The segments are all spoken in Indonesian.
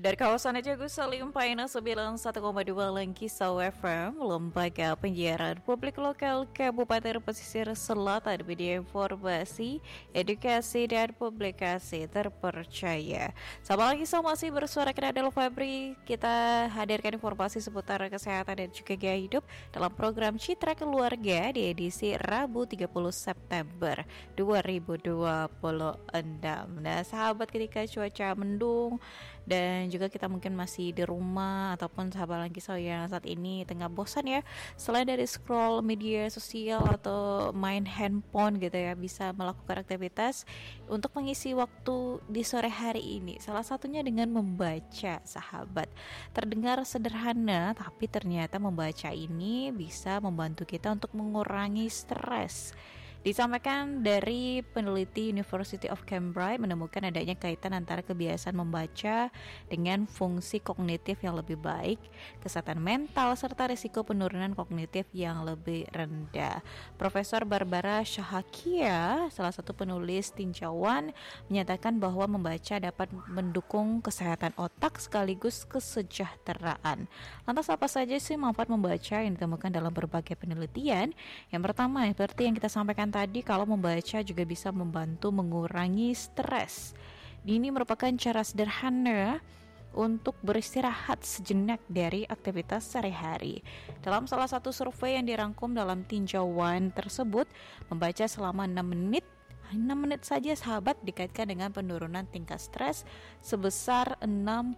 Dari kawasan Agus Salim Paina 91,2 Langkisau FM, Lembaga Penyiaran Publik Lokal Kabupaten Pesisir Selatan, media informasi, edukasi, dan publikasi terpercaya. Sahabat Langkisau masih bersuara Radel Febri. Kita hadirkan informasi seputar kesehatan dan juga gaya hidup dalam program Citra Keluarga di edisi Rabu 30 September 2026. Nah sahabat, ketika cuaca mendung dan juga kita mungkin masih di rumah ataupun sahabat Langkisau yang saat ini tengah bosan ya, selain dari scroll media sosial atau main handphone gitu ya, bisa melakukan aktivitas untuk mengisi waktu di sore hari ini. Salah satunya dengan membaca, sahabat. Terdengar sederhana, tapi ternyata membaca ini bisa membantu kita untuk mengurangi stres. Disampaikan dari peneliti University of Cambridge menemukan adanya kaitan antara kebiasaan membaca dengan fungsi kognitif yang lebih baik, kesehatan mental, serta risiko penurunan kognitif yang lebih rendah. Profesor Barbara Shahakia, salah satu penulis tinjauan, menyatakan bahwa membaca dapat mendukung kesehatan otak sekaligus kesejahteraan. Lantas apa saja sih manfaat membaca yang ditemukan dalam berbagai penelitian? Yang pertama, seperti yang kita sampaikan tadi, kalau membaca juga bisa membantu mengurangi stres. Ini merupakan cara sederhana untuk beristirahat sejenak dari aktivitas sehari-hari. Dalam salah satu survei yang dirangkum dalam tinjauan tersebut, membaca selama 6 menit saja sahabat dikaitkan dengan penurunan tingkat stres sebesar 68%.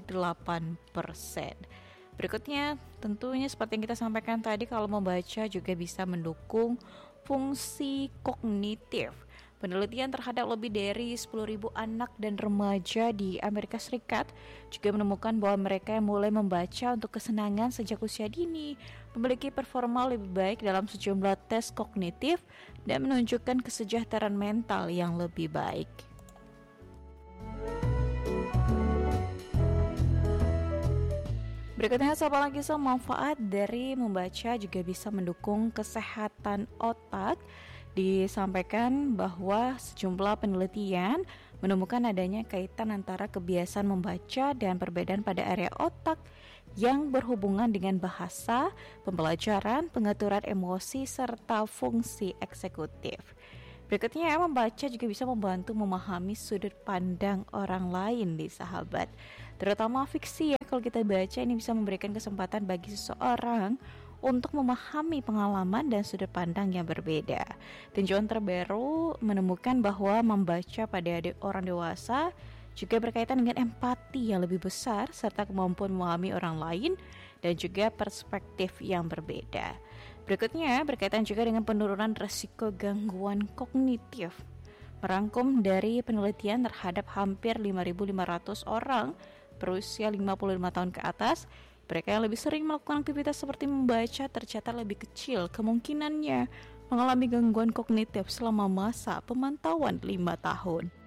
Berikutnya, tentunya seperti yang kita sampaikan tadi, kalau membaca juga bisa mendukung fungsi kognitif. Penelitian terhadap lebih dari 10.000 anak dan remaja di Amerika Serikat juga menemukan bahwa mereka yang mulai membaca untuk kesenangan sejak usia dini memiliki performa lebih baik dalam sejumlah tes kognitif dan menunjukkan kesejahteraan mental yang lebih baik. Berikutnya, sahabat Langkisau, manfaat dari membaca juga bisa mendukung kesehatan otak. Disampaikan bahwa sejumlah penelitian menemukan adanya kaitan antara kebiasaan membaca dan perbedaan pada area otak yang berhubungan dengan bahasa, pembelajaran, pengaturan emosi, serta fungsi eksekutif. Berikutnya, membaca juga bisa membantu memahami sudut pandang orang lain di sahabat, terutama fiksi ya. Kalau kita baca, ini bisa memberikan kesempatan bagi seseorang untuk memahami pengalaman dan sudut pandang yang berbeda. Tinjauan terbaru menemukan bahwa membaca pada orang dewasa juga berkaitan dengan empati yang lebih besar serta kemampuan memahami orang lain dan juga perspektif yang berbeda. Berikutnya berkaitan juga dengan penurunan risiko gangguan kognitif. Merangkum dari penelitian terhadap hampir 5.500 orang berusia 55 tahun ke atas, mereka yang lebih sering melakukan aktivitas seperti membaca tercatat lebih kecil kemungkinannya mengalami gangguan kognitif selama masa pemantauan 5 tahun.